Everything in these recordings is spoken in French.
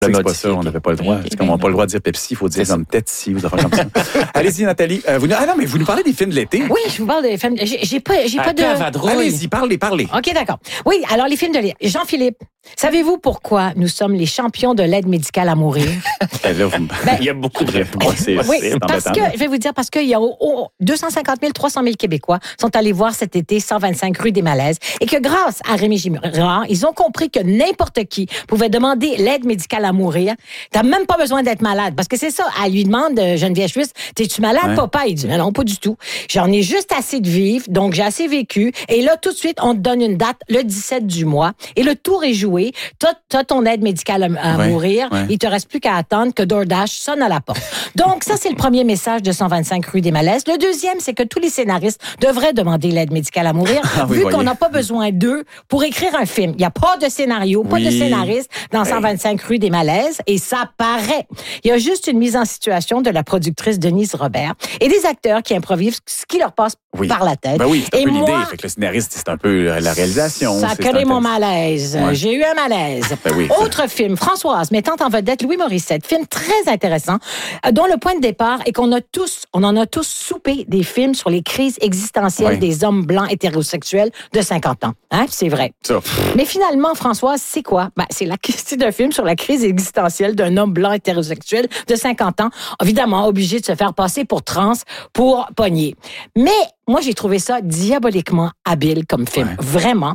C'est pas ça, on n'avait pas le droit. C'est comme on n'a pas le droit de dire Pepsi, il faut dire comme Pepsi ou des affaires comme ça. Allez-y, Nathalie. Vous nous parlez des films de l'été. Oui, je vous parle des films. J'ai pas de... Allez-y, parlez. OK, d'accord. Oui, alors les films de l'été. Jean-Philippe, savez-vous pourquoi nous sommes les champions de l'aide médicale à mourir? Il y a beaucoup de réponses. Oui, je vais vous dire, parce qu'il y a 250 000, 300 000 Québécois sont allés voir cet été 125 rue des Malaises et que grâce à Rémi Girard, ils ont compris que n'importe qui pouvait demander l'aide médicale à mourir. T'as même pas besoin d'être malade. Parce que c'est ça, elle lui demande, Geneviève Suisse, t'es-tu malade, papa? Il dit, non, pas du tout. J'en ai juste assez de vivre, donc j'ai assez vécu. Et là, tout de suite, on te donne une date, le 17 du mois. Et le tour est joué. T'as ton aide médicale à mourir. Il te reste plus qu'à attendre que DoorDash sonne à la porte. Donc, ça, c'est le premier message de 125 rue des Malaises. Le deuxième, c'est que tous les scénaristes devraient demander l'aide médicale à mourir, vu qu'on n'a pas besoin d'eux pour écrire un film. Il n'y a pas de scénario, pas de scénariste dans 125 rue des Malaises, et ça paraît. Il y a juste une mise en situation de la productrice Denise Robert et des acteurs qui improvisent ce qui leur passe par la tête. C'est un peu l'idée. Fait que le scénariste, c'est un peu la réalisation. Ça crée mon malaise. J'ai eu un malaise. Autre film, Françoise, mettant en vedette Louis Morissette. Film très intéressant, dont le point de départ est qu'on en a tous soupé des films sur les crises existentielles des hommes blancs hétérosexuels de 50 ans. Hein? C'est vrai. Mais finalement, Françoise, c'est quoi? C'est un film sur la crise existentielle d'un homme blanc hétérosexuel de 50 ans, évidemment obligé de se faire passer pour trans pour pogner. Mais moi, j'ai trouvé ça diaboliquement habile comme film, vraiment.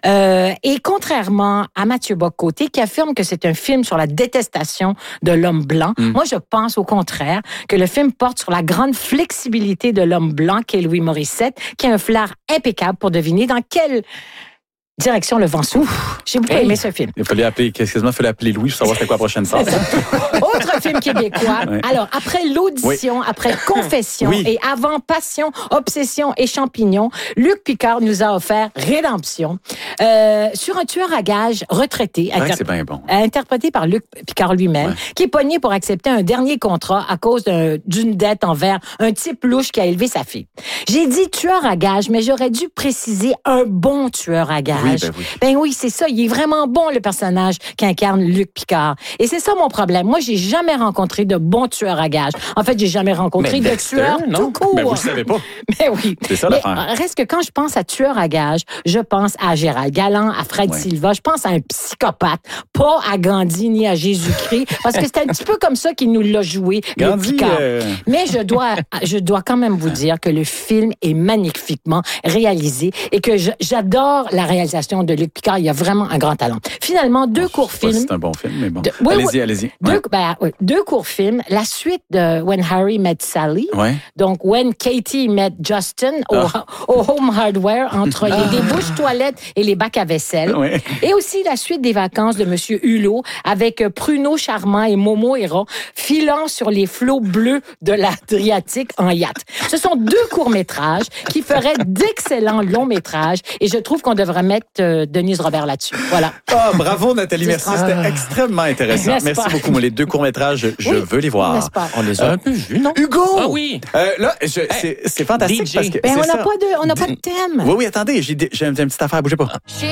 Et contrairement à Mathieu Bock-Côté, qui affirme que c'est un film sur la détestation de l'homme blanc, moi, je pense au contraire que le film porte sur la grande flexibilité de l'homme blanc qu'est Louis Morissette, qui a un flair impeccable pour deviner dans quelle direction le vent souffle. J'ai beaucoup aimé ce film. Il fallait appeler Louis pour savoir c'était quoi la prochaine phase. Autre film québécois. Alors, après l'audition, après Confession et avant Passion, Obsession et Champignons, Luc Picard nous a offert Rédemption sur un tueur à gages retraité, c'est bien bon. Interprété par Luc Picard lui-même, qui est pogné pour accepter un dernier contrat à cause d'une dette envers un type louche qui a élevé sa fille. J'ai dit tueur à gages, mais j'aurais dû préciser un bon tueur à gages. Ben oui, c'est ça. Il est vraiment bon, le personnage qu'incarne Luc Picard. Et c'est ça mon problème. Moi, j'ai jamais rencontré de bon tueur à gages. En fait, j'ai jamais rencontré de tueur tout court. Mais vous le savez pas. Mais oui. C'est ça l'affaire. Reste que quand je pense à tueur à gages, je pense à Gérald Galland, à Fred Silva. Je pense à un psychopathe, pas à Gandhi ni à Jésus-Christ, parce que c'est un petit peu comme ça qu'il nous l'a joué, Luc Picard. Mais je dois quand même vous dire que le film est magnifiquement réalisé et que j'adore la réalisation de Luc Picard. Il a vraiment un grand talent. Finalement, deux courts films. C'est un bon film, mais bon. Allez-y. Deux courts films. La suite de When Harry Met Sally. Donc, When Katie Met Justin au Home Hardware, entre les débouches toilettes et les bacs à vaisselle. Et aussi la suite des vacances de Monsieur Hulot avec Pruneau Charmant et Momo Héron filant sur les flots bleus de l'Adriatique en yacht. Ce sont deux courts-métrages qui feraient d'excellents longs-métrages et je trouve qu'on devrait mettre Denise Robert là-dessus. Voilà. Bravo, Nathalie. Merci. C'était extrêmement intéressant. Merci beaucoup. Moi, les deux courts-métrages, je veux les voir. On les a un peu vus, non? Hugo! Ah oui! Là, c'est fantastique DJ. parce que on n'a pas de thème. Oui, attendez. J'ai une petite affaire. Bougez pas.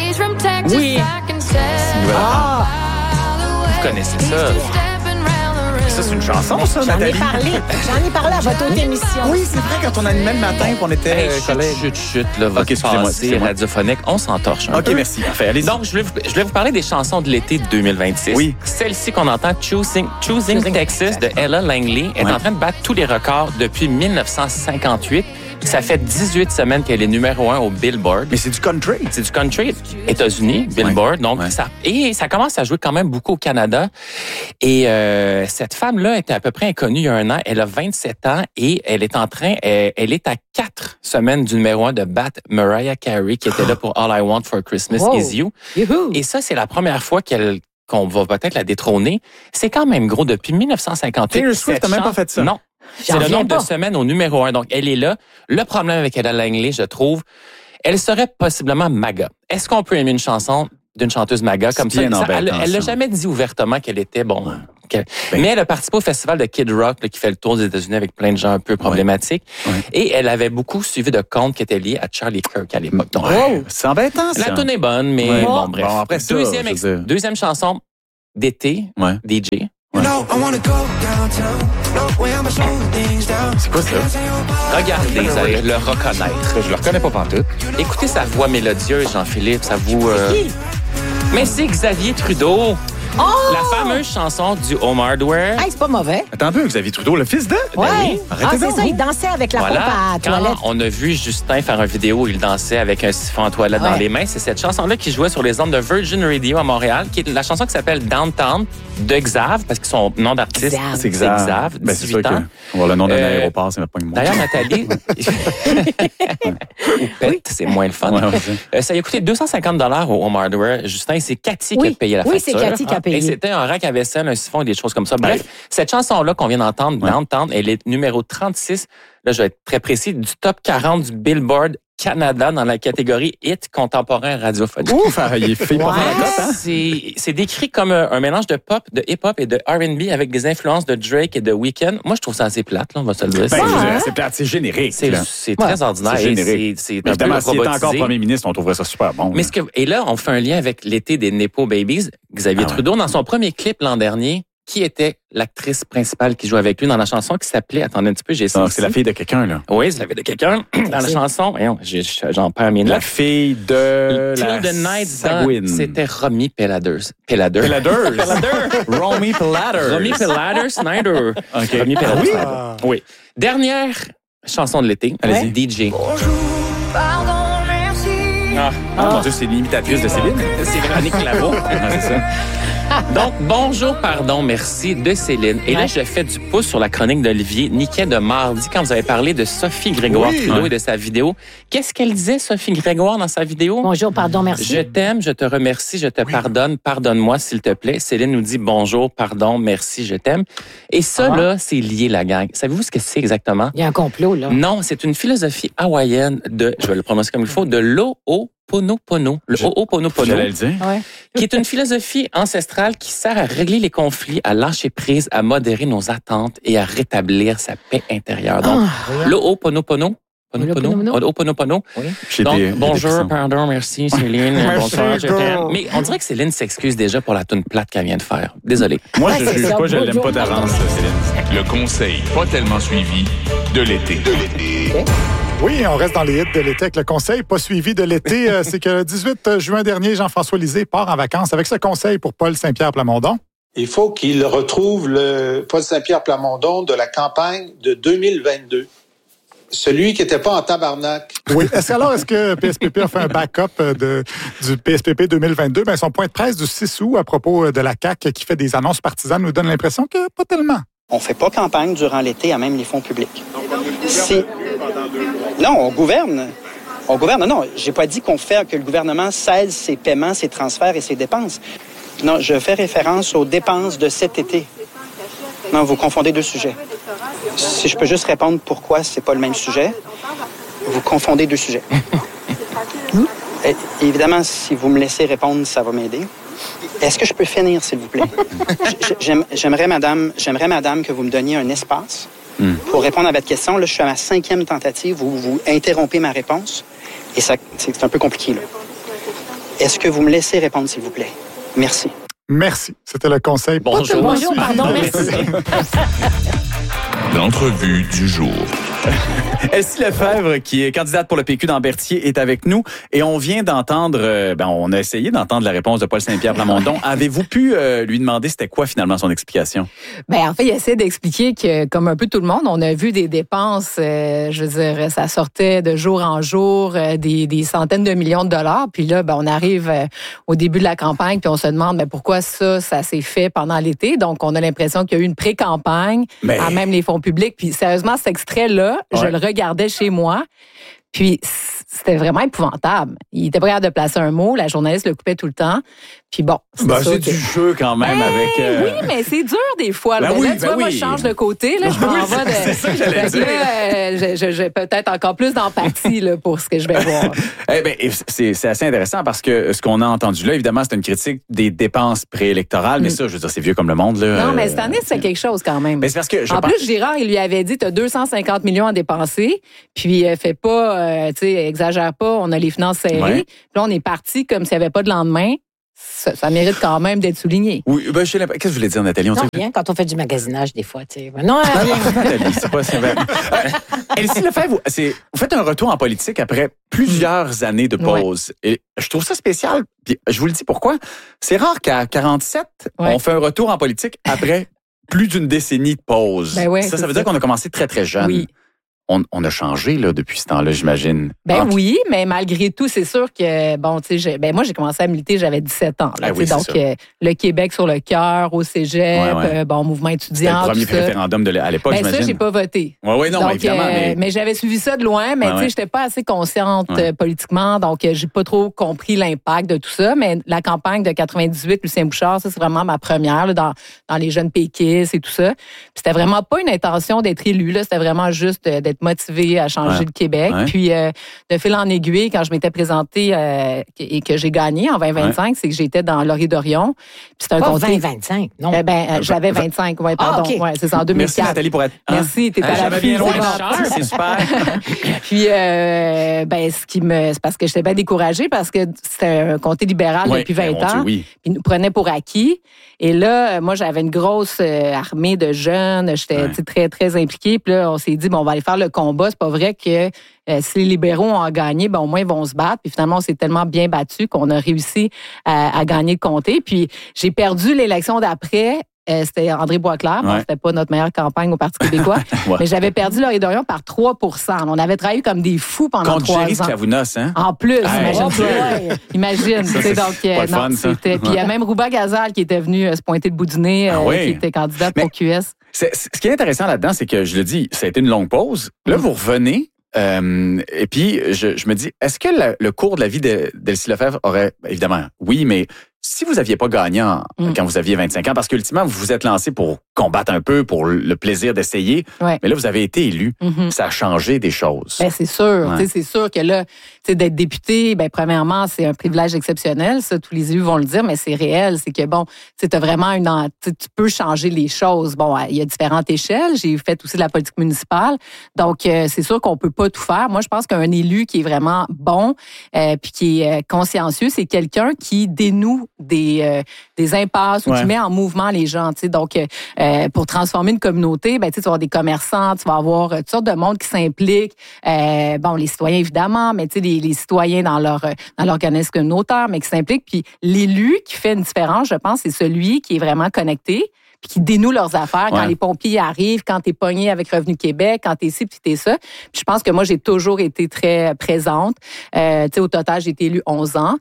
Oui! Vous connaissez ça? Ça, c'est une chanson, ça, Nathalie. J'en ai parlé à votre autre émission. Oui, c'est vrai, quand on animait le matin, qu'on était collègues. Chut, là, votre passé radiophonique, on s'entorche un peu. OK, merci. Parfait, allez-y. Donc, je voulais vous parler des chansons de l'été de 2026. Oui. Celle-ci qu'on entend, Choosing Texas de Ella Langley, est en train de battre tous les records depuis 1958. Ça fait 18 semaines qu'elle est numéro 1 au Billboard. Mais c'est du country. C'est du country. États-Unis, Billboard. Donc, ça commence à jouer quand même beaucoup au Canada. Et cette femme-là était à peu près inconnue il y a un an. Elle a 27 ans et elle est à 4 semaines du numéro 1 de battre Mariah Carey, qui était là pour All I Want for Christmas Is You. Youhou. Et ça, c'est la première fois qu'on va peut-être la détrôner. C'est quand même gros. Depuis 1958. Taylor Swift n'a même pas fait ça. Non. C'est le nombre de semaines au numéro 1. Donc, elle est là. Le problème avec Ella Langley, je trouve, elle serait possiblement MAGA. Est-ce qu'on peut aimer une chanson d'une chanteuse MAGA comme ça? Elle l'a jamais dit ouvertement qu'elle était mais elle a participé au festival de Kid Rock là, qui fait le tour des États-Unis avec plein de gens un peu problématiques. Et elle avait beaucoup suivi de comptes qui étaient liés à Charlie Kirk à l'époque. Donc, c'est embêtant, ça. La tune est bonne, mais bref. Bon, après ça, deuxième chanson, d'été, DJ. Ouais. C'est quoi ça? Regardez, vous allez le reconnaître. Je le reconnais pas pantoute. Écoutez sa voix mélodieuse, Jean-Philippe, ça vous... Mais c'est Xavier Trudeau. Oh! La fameuse chanson du Home Hardware. Hey, c'est pas mauvais. Attends un peu, Xavier Trudeau, le fils de? Ouais. Arrêtez c'est donc. ça, il dansait avec la pompe à Quand toilette. on a vu Justin faire une vidéo où il dansait avec un siphon à toilette dans les mains, c'est cette chanson-là qui jouait sur les ondes de Virgin Radio à Montréal, qui est la chanson qui s'appelle Downtown de Xav, parce que son nom d'artiste, Xav. c'est Xav, 18 c'est sûr ans. On va le nom d'un aéroport, c'est même pas une D'ailleurs, Nathalie, ou Pet, c'est moins le fun. Ça a coûté 250 $ au Home Hardware. Justin, c'est Cathy qui a payé la facture. Oui, c'est Cathy qui a payé. Et c'était un rack à vaisselle, un siphon et des choses comme ça. Bref, cette chanson-là qu'on vient d'entendre, Downtown, elle est numéro 36, là, je vais être très précis, du top 40 du Billboard Canada dans la catégorie hit contemporain radiophonique. Ouf, il fait pas la cote, hein? C'est décrit comme un mélange de pop, de hip-hop et de R&B avec des influences de Drake et de Weeknd. Moi, je trouve ça assez plate, là, on va se le dire. C'est plate, c'est générique. C'est très ordinaire. C'est générique. C'est évidemment, s'il était encore premier premier ministre, on trouverait ça super bon. Mais et là, on fait un lien avec l'été des Nepo Babies. Xavier Trudeau, dans son premier clip l'an dernier, qui était l'actrice principale qui joue avec lui dans la chanson qui s'appelait, attendez un petit peu, j'ai essayé. C'est la fille de quelqu'un, là. Oui, c'est la fille de quelqu'un. Dans la chanson, j'en perds mes notes. La fille de Till the Night Sagouine. C'était Romy Peladers. Peladers. Romy Peladers. Romy Peladers Snyder. Okay. Romy Peladers. Oui. Dernière chanson de l'été. Allez-y. DJ. Bonjour, pardon, merci. Mon Dieu, c'est l'imitatrice de Céline. C'est Véronique Claveau. C'est ça. Donc, bonjour, pardon, merci de Céline. Et là, je fais du pouce sur la chronique d'Olivier Niquet de mardi quand vous avez parlé de Sophie Grégoire Trudeau et de sa vidéo. Qu'est-ce qu'elle disait, Sophie Grégoire, dans sa vidéo? Bonjour, pardon, merci. Je t'aime, je te remercie, je te pardonne, pardonne-moi, s'il te plaît. Céline nous dit bonjour, pardon, merci, je t'aime. Et ça, là, c'est lié, la gang. Savez-vous ce que c'est exactement? Il y a un complot, là. Non, c'est une philosophie hawaïenne de, je vais le prononcer comme il faut, de l'Ho'oponopono. Le Ho'oponopono. J'allais le dire. Ouais. Qui est une philosophie ancestrale qui sert à régler les conflits, à lâcher prise, à modérer nos attentes et à rétablir sa paix intérieure. Donc, l'Ho'oponopono. Ho'oponopono. Donc, bonjour, pardon, merci Céline. Bonsoir, je t'aime. Mais on dirait que Céline s'excuse déjà pour la toune plate qu'elle vient de faire. Désolé. Moi, je ne juge pas, je l'aime pas d'avance, Céline. Le conseil pas tellement suivi de l'été. Oui, on reste dans les hits de l'été avec le conseil pas suivi de l'été. C'est que le 18 juin dernier, Jean-François Lisée part en vacances avec ce conseil pour Paul Saint-Pierre Plamondon. Il faut qu'il retrouve le Paul Saint-Pierre Plamondon de la campagne de 2022. Celui qui n'était pas en tabarnak. Oui. Est-ce que PSPP a fait un backup du PSPP 2022? Ben, son point de presse du 6 août à propos de la CAQ qui fait des annonces partisanes nous donne l'impression que pas tellement. On ne fait pas campagne durant l'été à même les fonds publics. Non, on gouverne. On gouverne. Non, j'ai pas dit que le gouvernement cesse ses paiements, ses transferts et ses dépenses. Non, je fais référence aux dépenses de cet été. Non, vous confondez deux sujets. Si je peux juste répondre pourquoi c'est pas le même sujet, vous confondez deux sujets. Et, évidemment, si vous me laissez répondre, ça va m'aider. Est-ce que je peux finir, s'il vous plaît? J'aimerais, madame, que vous me donniez un espace pour répondre à votre question. Là, je suis à ma 5e tentative où vous interrompez ma réponse. Et ça, c'est un peu compliqué, là. Est-ce que vous me laissez répondre, s'il vous plaît? Merci. Merci. C'était le conseil. Bonjour. Bonjour, pardon, merci. L'entrevue du jour. Elsie Lefebvre, qui est candidate pour le PQ dans Berthier, est avec nous. Et on vient d'entendre, on a essayé d'entendre la réponse de Paul Saint-Pierre Plamondon. Avez-vous pu lui demander c'était quoi finalement son explication? En fait, il essaie d'expliquer que, comme un peu tout le monde, on a vu des dépenses, je veux dire, ça sortait de jour en jour, des centaines de millions de dollars. Puis là, on arrive au début de la campagne, puis on se demande pourquoi ça s'est fait pendant l'été. Donc, on a l'impression qu'il y a eu une pré-campagne à même les fonds publics. Puis sérieusement, cet extrait-là, je le regardais chez moi. Puis c'était vraiment épouvantable. Il était pas capable de placer un mot. La journaliste le coupait tout le temps. Puis bon, c'est du jeu quand même avec... Oui, mais c'est dur des fois. Là, tu vois, moi, je change de côté. Là, je m'en vais de... C'est ça que j'allais dire. J'ai peut-être encore plus d'empathie là, pour ce que je vais voir. C'est assez intéressant parce que ce qu'on a entendu là, évidemment, c'est une critique des dépenses préélectorales. Mais ça, je veux dire, c'est vieux comme le monde. Là. Non, mais cette année, c'est quelque chose quand même. Mais c'est parce que en plus, Girard, il lui avait dit, tu as 250 millions à dépenser. Puis, fais pas, exagère pas, on a les finances serrées. Puis là, on est parti comme s'il n'y avait pas de lendemain. ça mérite quand même d'être souligné. Oui, ben, qu'est-ce que vous voulez dire, Nathalie? Rien, quand on fait du magasinage, des fois, tu sais. Non, Nathalie, c'est pas vrai. Elsie Lefebvre, vous faites un retour en politique après plusieurs années de pause. Ouais. Et je trouve ça spécial. Puis je vous le dis pourquoi. C'est rare qu'à 47, on fait un retour en politique après plus d'une décennie de pause. Ben ouais, ça veut dire qu'on a commencé très, très jeune. Oui. On a changé là, depuis ce temps-là, j'imagine. Oui, mais malgré tout, c'est sûr que, moi, j'ai commencé à militer, j'avais 17 ans. Là, donc, le Québec sur le cœur, au cégep, mouvement étudiant. C'était le premier référendum à l'époque, j'imagine. Ça, j'ai pas voté. Oui, non, donc, évidemment. Mais j'avais suivi ça de loin, mais je n'étais pas assez consciente politiquement, donc j'ai pas trop compris l'impact de tout ça. Mais la campagne de 98, Lucien Bouchard, ça, c'est vraiment ma première là, dans les jeunes péquistes et tout ça. Puis c'était vraiment pas une intention d'être élu, là, c'était vraiment juste d'être motivée à changer le Québec. Ouais. Puis, de fil en aiguille, quand je m'étais présentée et que j'ai gagné en 2025, c'est que j'étais dans Laurier d'Orion. Puis c'est un comté... 2025, non? J'avais 25, pardon. Okay. Ouais, c'est ça, en 2004. Merci, Nathalie, pour être... Merci, t'es à la bien loin c'est super. Puis, c'est parce que j'étais bien découragée parce que c'était un comté libéral depuis 20 ans. Puis, ils nous prenaient pour acquis. Et là, moi, j'avais une grosse armée de jeunes. J'étais très, très impliquée. Puis là, on s'est dit, on va aller faire le combat. C'est pas vrai que si les libéraux ont gagné, au moins, ils vont se battre. Puis finalement, on s'est tellement bien battu qu'on a réussi à gagner le comté. Puis j'ai perdu l'élection d'après. C'était André Boisclair. Bon, c'était pas notre meilleure campagne au Parti québécois. Mais j'avais perdu Laurier Dorion par 3 % On avait travaillé comme des fous pendant 3 ans. Contre Géry Sklavounos, hein? En plus, imagine. Donc, c'était. Puis il y a même Rouba Gazal qui était venu se pointer le bout du nez, qui était candidate pour QS. Ce qui est intéressant là-dedans, c'est que, je le dis, ça a été une longue pause. Là, vous revenez. Et puis, je me dis, est-ce que le cours de la vie d'Elsie Lefebvre aurait, évidemment, oui, mais si vous n'aviez pas gagné quand vous aviez 25 ans, parce qu'ultimement, vous vous êtes lancé pour combattre un peu, pour le plaisir d'essayer, mais là, vous avez été élu. Ça a changé des choses. C'est sûr. C'est sûr que là, d'être député, premièrement, c'est un privilège exceptionnel. Ça, tous les élus vont le dire, mais c'est réel. C'est que, tu as vraiment tu peux changer les choses. Il y a différentes échelles. J'ai fait aussi de la politique municipale. Donc, c'est sûr qu'on peut pas tout faire. Moi, je pense qu'un élu qui est vraiment bon puis qui est consciencieux, c'est quelqu'un qui dénoue des impasses ou qui met en mouvement les gens. Donc, pour transformer une communauté, tu vas avoir des commerçants, tu vas avoir toutes sortes de monde qui s'impliquent. Les citoyens, évidemment, mais les citoyens dans l'organisme communautaire, mais qui s'impliquent. Puis l'élu qui fait une différence, je pense, c'est celui qui est vraiment connecté, puis qui dénoue leurs affaires quand les pompiers arrivent, quand t'es pogné avec Revenu Québec, quand t'es ci, puis t'es ça. Puis je pense que moi, j'ai toujours été très présente. Au total, j'ai été élue 11 ans.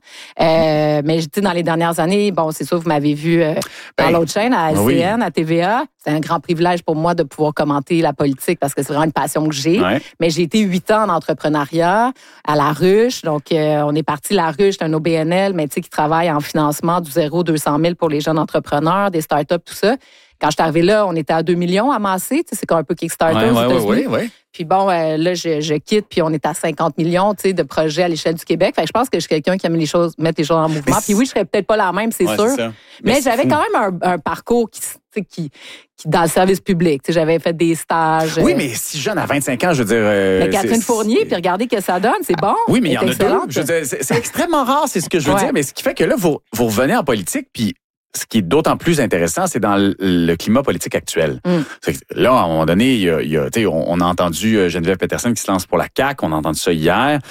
Mais dans les dernières années, c'est sûr, vous m'avez vu dans l'autre chaîne, à LCN, à TVA. C'est un grand privilège pour moi de pouvoir commenter la politique parce que c'est vraiment une passion que j'ai. Mais j'ai été 8 ans en entrepreneuriat à La Ruche. Donc, on est parti La Ruche, c'est un OBNL, mais qui travaille en financement du 0-200 000 pour les jeunes entrepreneurs, des startups, tout ça. Quand je suis arrivée là, on était à 2 millions amassés. C'est comme un peu Kickstarter aux États-Unis. Puis là, je quitte, puis on est à 50 millions de projets à l'échelle du Québec. Fait que je pense que je suis quelqu'un qui aime mettre les choses en mouvement. Puis oui, je serais peut-être pas la même, c'est sûr. Mais j'avais quand même un parcours qui dans le service public. J'avais fait des stages. Oui, mais si jeune, à 25 ans, je veux dire... Mais Catherine Fournier, puis regardez que ça donne, c'est bon. Oui, mais il y en a 2. Je veux dire, c'est extrêmement rare, c'est ce que je veux dire. Mais ce qui fait que là, vous revenez en politique, puis ce qui est d'autant plus intéressant, c'est dans le climat politique actuel. Là, à un moment donné, on a entendu Geneviève Peterson qui se lance pour la CAQ, on a entendu ça hier.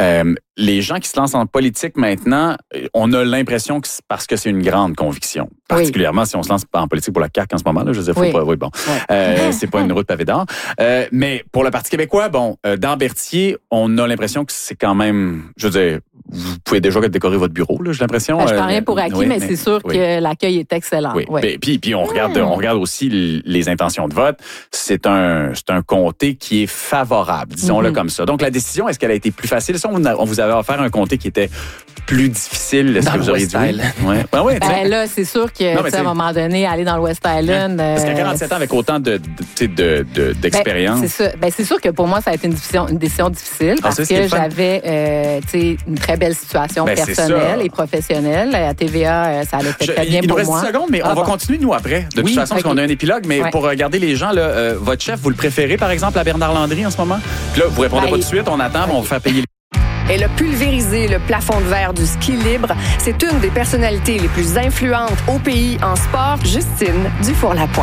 Les gens qui se lancent en politique maintenant, on a l'impression que c'est parce que c'est une grande conviction. Particulièrement si on se lance en politique pour la CAQ en ce moment, là, je veux dire, faut pas, c'est pas une route pavée d'or. Mais pour le Parti québécois, dans Berthier, on a l'impression que c'est quand même, je veux dire, vous pouvez déjà décorer votre bureau, là, j'ai l'impression. Je parle rien pour acquis, mais c'est sûr que l'accueil est excellent. Puis on regarde aussi les intentions de vote. C'est un comté qui est favorable, disons-le comme ça. Donc la décision, est-ce qu'elle a été plus facile? Si on vous avait offert un comté qui était plus difficile, est-ce que vous auriez dit oui? Là, c'est sûr que à un moment donné, aller dans le West Island... Parce qu'à 47 ans, avec autant d'expérience... c'est ça. C'est sûr que pour moi, ça a été une décision difficile parce que j'avais une très belle situation personnelle et professionnelle. À TVA, ça allait peut-être très bien pour moi. Il nous reste 10 secondes, mais on va continuer, nous, après. De toute façon, parce qu'on a un épilogue, mais pour regarder les gens, là, votre chef, vous le préférez, par exemple, à Bernard Landry en ce moment? Puis là, vous répondez pas tout de suite, on attend, mais on va faire payer les... Elle a pulvérisé le plafond de verre du ski libre. C'est une des personnalités les plus influentes au pays en sport, Justine Dufour-Lapointe.